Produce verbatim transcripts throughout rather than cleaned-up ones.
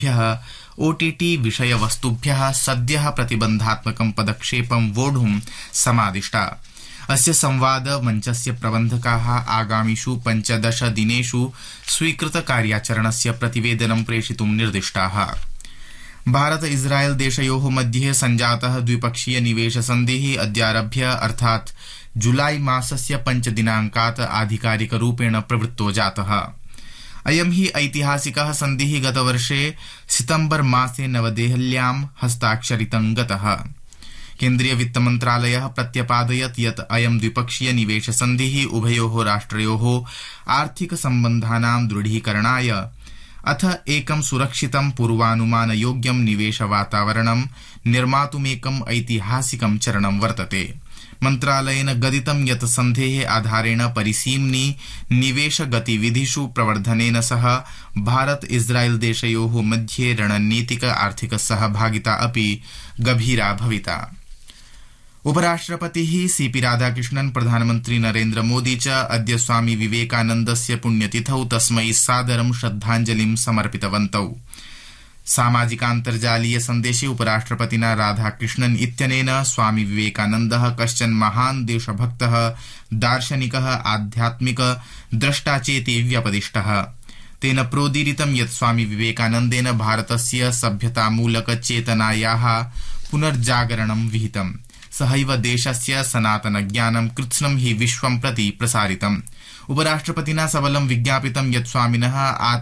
OTT विषयवस्तुभ्यः सद्यः प्रतिबन्धात्मकं पदक्षेपं वोढुं समादिष्टा। अस्य संवाद मञ्चस्य प्रबन्धकाः आगामिषु पञ्चदश दिनेषु स्वीकृत कार्याचरणस्य प्रतिवेदनं प्रेषयितुं निर्दिष्टाः। भारत इस्राएल देशयोः मध्ये सञ्जातः द्विपक्षीय निवेश सन्धिः अद्यारभ्य अर्थात् जुलाई मासस्य पञ्चदिनाङ्कात् आधिकारिकरूपेण प्रवृत्तो जातः। अयं हि ऐतिहासिकः सन्धिः गतवर्षे सितम्बर मासे नवदेहल्यां हस्ताक्षरितं गतः। केन्द्रीय वित्तमन्त्रालयः प्रत्यपादयत् यत् अयं द्विपक्षीय निवेश सन्धिः उभयोः राष्ट्रयोः आर्थिक सम्बन्धानां दृढीकरणाय अथ एकं सुरक्षितं पूर्वानुमानयोग्यं निवेश वातावरणं निर्मातुमेकम् ऐतिहासिकं चरणं वर्तते। मन्त्रालयेन गदितं यत् सन्धेः आधारेण परिसीम्नि निवेश गतिविधिषु प्रवर्धनेन सह भारत इस्राएल देशयोः मध्ये रणनीतिक आर्थिक सहभागिता अपि गभीरा भविता। उपराष्ट्रपतिः सीपी राधाकृष्णन् प्रधानमन्त्री नरेन्द्र मोदी च अद्य स्वामी विवेकानन्दस्य पुण्यतिथौ तस्मै सादरं श्रद्धाञ्जलिं समर्पितवन्तौ। सामाजिकान्तर्जालीय सन्देशे उपराष्ट्रपतिना राधाकृष्णन् इत्यनेन स्वामी विवेकानन्दः कश्चन महान् देशभक्तः, दार्शनिकः, आध्यात्मिक द्रष्टा चेति व्यपदिष्टः। तेन प्रोदीरितं यत् स्वामी विवेकानन्देन भारतस्य सभ्यतामूलक चेतनायाः पुनर्जागरणं विहितम्। सहैव देशस्य सनातन ज्ञानं कृत्स्नं हि विश्वं प्रति प्रसारितम्। उपराष्ट्रपतिना सबलं विज्ञापितं यत् स्वामिनः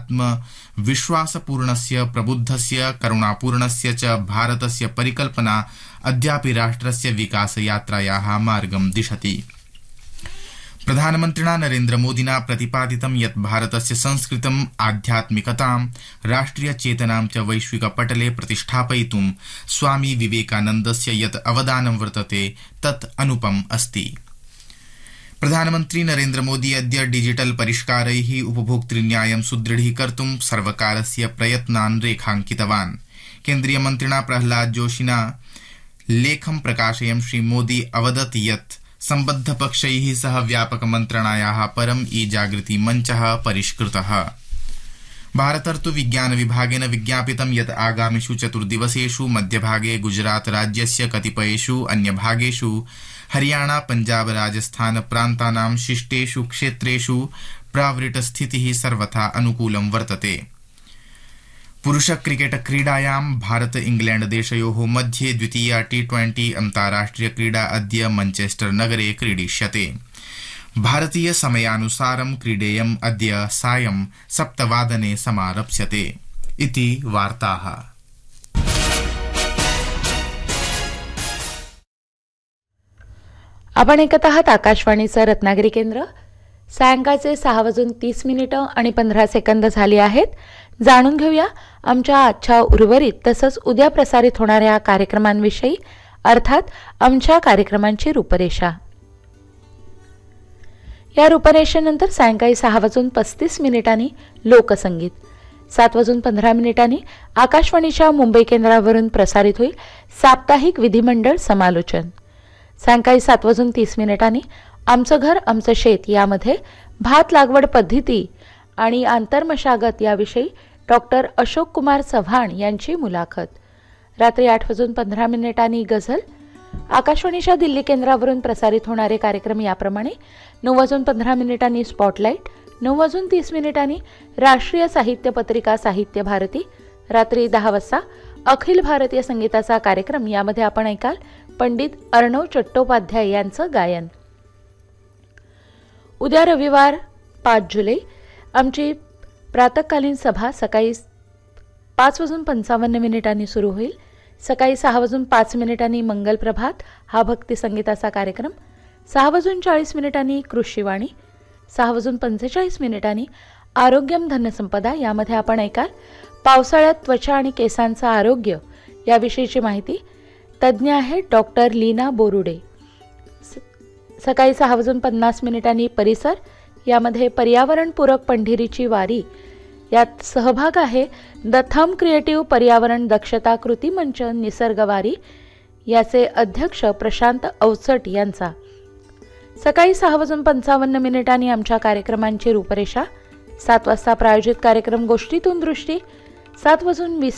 आत्मविश्वासपूर्णस्य, प्रबुद्धस्य, करुणापूर्णस्य च भारतस्य परिकल्पना अद्यापि राष्ट्रस्य विकासयात्रायाः मार्गं दिशति। प्रधानमन्त्रिणा नरेन्द्र मोदिना प्रतिपादितं यत् भारतस्य संस्कृतिम्, आध्यात्मिकतां, राष्ट्रिय चेतनां च वैश्विक पटले प्रतिष्ठापयितुं स्वामी विवेकानन्दस्य यत् अवदानं वर्तते तत् अनुपम् अस्ति। प्रधानमन्त्री नरेन्द्र मोदी अद्य डिजिटल परिष्कारैः उपभोक्तृन्यायं सुदृढीकर्तुं सर्वकारस्य प्रयत्नान् रेखाङ्कितवान्। केन्द्रीय मन्त्रिणा प्रह्लाद जोशिना लेखं प्रकाशयन् श्री मोदी अवदत् यत् सम्बद्धपक्षैः सह व्यापक मन्त्रणायाः परम् ई जागृति मञ्चः परिष्कृतः। भारतर्तु विज्ञान विभागेन विज्ञापितं यत् आगामिषु चतुर्दिवसेषु मध्यभागे गुजरात राज्यस्य कतिपयेषु अन्यभागेषु हरियाणा, पञ्जाब, राजस्थान प्रान्तानां शिष्टेषु क्षेत्रेषु प्रावृट स्थितिः सर्वथा अनुकूलं वर्तते। पुरुष क्रिकेट क्रीडायां भारत इंग्लैंड देशयोः मध्ये द्वितीया टी ट्वेंटी अन्ताराष्ट्रिय क्रीडा अद्य मैनचेस्टर नगरे क्रीडिष्यते। भारतीय समयानुसारं क्रीडेयम् अद्य सायं सप्तवादने समारप्स्यते। इति वार्ताः। आपण ऐकत आहात आकाशवाणीचं रत्नागिरी केंद्र। सायंकाळचे सहा वाजून तीस मिनिटं आणि पंधरा सेकंद झाली आहेत। जाणून घेऊया आमच्या आजच्या उर्वरित तसंच उद्या प्रसारित होणाऱ्या कार्यक्रमांविषयी, अर्थात आमच्या कार्यक्रमांची रूपरेषा। या रूपरेषेनंतर सायंकाळी सहा वाजून पस्तीस मिनिटांनी लोकसंगीत, सात वाजून पंधरा मिनिटांनी आकाशवाणीच्या मुंबई केंद्रावरून प्रसारित होईल साप्ताहिक विधिमंडळ समालोचन। सायंकाळी सात वाजून तीस मिनिटांनी आमचं घर आमचं शेत यामध्ये भात लागवड पद्धती आणि आंतरमशागत याविषयी डॉक्टर अशोक कुमार चव्हाण यांची मुलाखत। रात्री आठ वाजून पंधरा मिनिटांनी गझल। आकाशवाणीच्या दिल्ली केंद्रावरून प्रसारित होणारे कार्यक्रम याप्रमाणे: नऊ वाजून पंधरा मिनिटांनी स्पॉटलाइट, नऊ वाजून तीस मिनिटांनी राष्ट्रीय साहित्य पत्रिका साहित्य भारती। रात्री दहा वाजता अखिल भारतीय संगीताचा कार्यक्रम, यामध्ये आपण ऐकाल पंडित अर्णव चट्टोपाध्याय यांचं गायन। उद्या रविवार पाच जुलै आमची प्रातःकालीन सभा सकाळी पाच वाजून पंचावन्न मिनिटांनी सुरू होईल। सकाळी सहा वाजून पाच मिनिटांनी मंगल प्रभात हा भक्ती संगीताचा कार्यक्रम। सहा वाजून चाळीस मिनिटांनी कृषीवाणी। सहा वाजून पंचेचाळीस मिनिटांनी आरोग्यम धनसंपदा, यामध्ये आपण ऐकाल पावसाळ्यात त्वचा आणि केसांचं आरोग्य याविषयीची माहिती। तज्ज्ञ आहेत डॉक्टर लीना बोरुडे। सकाळी सहा वाजून पन्नास मिनिटांनी परिसर, यामध्ये पर्यावरणपूरक पंढरीची वारी यात सहभाग आहे द थंब क्रिएटिव्ह पर्यावरण दक्षता कृती मंच निसर्गवारी याचे अध्यक्ष प्रशांत अवचट यांचा। सकाळी सहा वाजून पंचावन्न मिनिटांनी आमच्या कार्यक्रमांची रूपरेषा। सात वाजता प्रायोजित कार्यक्रम गोष्टीतून दृष्टी। सात वाजून वीस